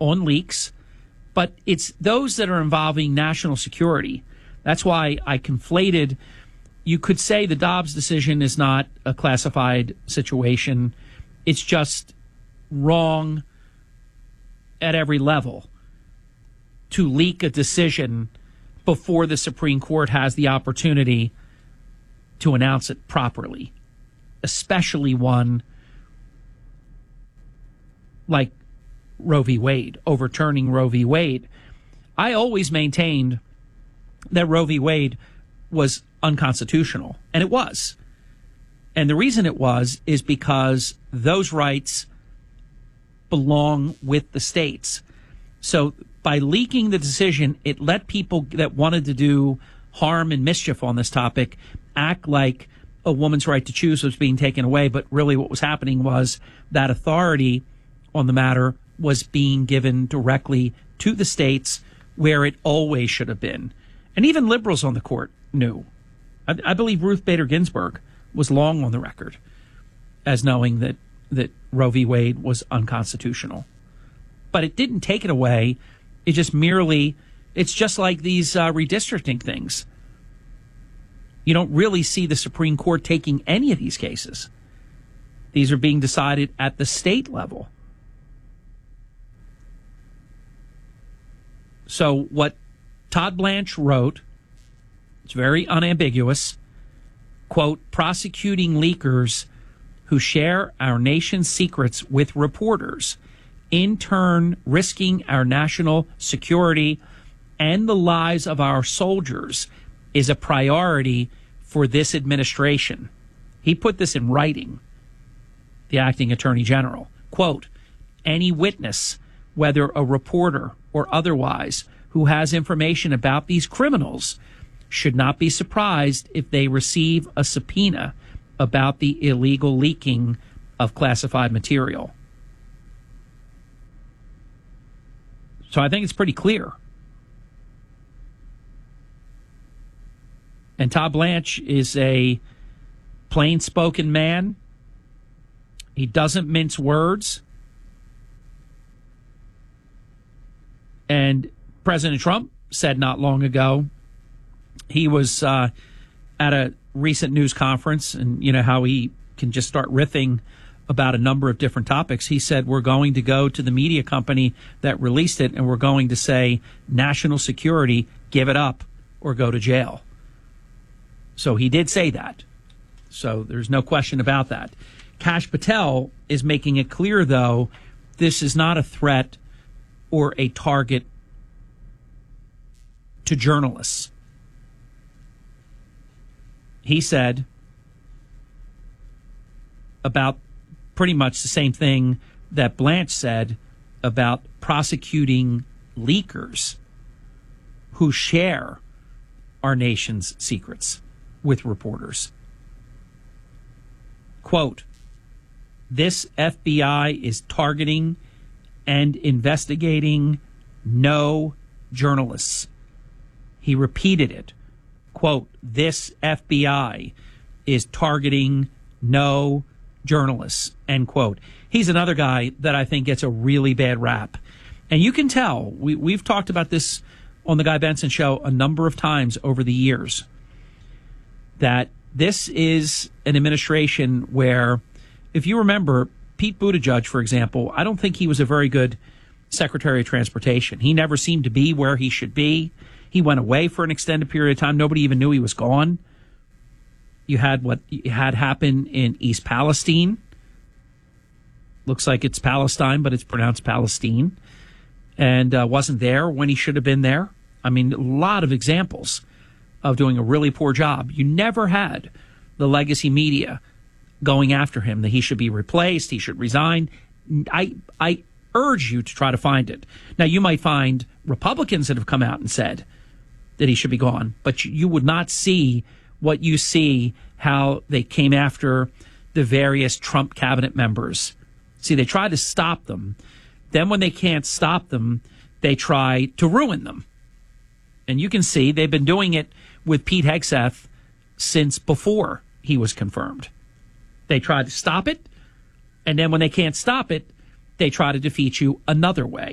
on leaks, but it's those that are involving national security. That's why I conflated. You could say the Dobbs decision is not a classified situation. It's just wrong at every level to leak a decision before the Supreme Court has the opportunity to announce it properly, especially one like Roe v. Wade, overturning Roe v. Wade. I always maintained that Roe v. Wade was unconstitutional, and it was. And the reason it was is because those rights belong with the states. So by leaking the decision, it let people that wanted to do harm and mischief on this topic act like a woman's right to choose was being taken away. But really what was happening was that authority on the matter was being given directly to the states where it always should have been. And even liberals on the court knew. I believe Ruth Bader Ginsburg was long on the record as knowing that Roe v. Wade was unconstitutional. But it didn't take it away. It just merely, it's just like these redistricting things. You don't really see the Supreme Court taking any of these cases. These are being decided at the state level. So what Todd Blanche wrote, it's very unambiguous, quote, prosecuting leakers who share our nation's secrets with reporters, in turn risking our national security and the lives of our soldiers, is a priority for this administration. He put this in writing, the acting attorney general. Quote, any witness, whether a reporter or otherwise, who has information about these criminals should not be surprised if they receive a subpoena about the illegal leaking of classified material. So I think it's pretty clear. And Todd Blanche is a plain-spoken man. He doesn't mince words. And President Trump said not long ago, he was at a recent news conference, and you know how he can just start riffing about a number of different topics. He said, we're going to go to the media company that released it, and we're going to say, national security, give it up or go to jail. So he did say that. So there's no question about that. Kash Patel is making it clear, though, this is not a threat or a target to journalists. He said about pretty much the same thing that Blanche said about prosecuting leakers who share our nation's secrets with reporters. Quote, this FBI is targeting and investigating no journalists. He repeated it. Quote, this FBI is targeting no journalists, end quote. He's another guy that I think gets a really bad rap. And you can tell, we've talked about this on the Guy Benson Show a number of times over the years, that this is an administration where, if you remember, Pete Buttigieg, for example, I don't think he was a very good Secretary of Transportation. He never seemed to be where he should be. He went away for an extended period of time. Nobody even knew he was gone. You had what had happened in East Palestine. Looks like it's Palestine, but it's pronounced Palestine. And wasn't there when he should have been there. I mean, a lot of examples of doing a really poor job. You never had the legacy media going after him, that he should be replaced, he should resign. I urge you to try to find it. Now, you might find Republicans that have come out and said that he should be gone, but you would not see what you see, how they came after the various Trump cabinet members. See, they try to stop them. Then when they can't stop them, they try to ruin them. And you can see they've been doing it with Pete Hegseth since before he was confirmed. They try to stop it, and then when they can't stop it, they try to defeat you another way.